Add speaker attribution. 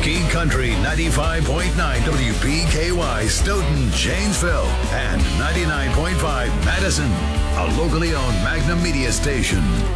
Speaker 1: King Country 95.9 WPKY Stoughton, Janesville, and 99.5 Madison, a locally owned Magnum Media station.